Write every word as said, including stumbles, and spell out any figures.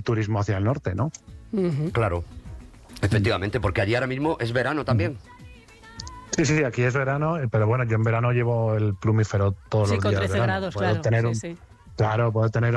turismo hacia el norte, ¿no? Uh-huh. Claro, efectivamente, porque allí ahora mismo es verano también. Sí, sí, aquí es verano, pero bueno, yo en verano llevo el plumífero todos sí, los con días. trece verano. grados, Puedo claro. Tener sí, un, sí. Claro, puedo tener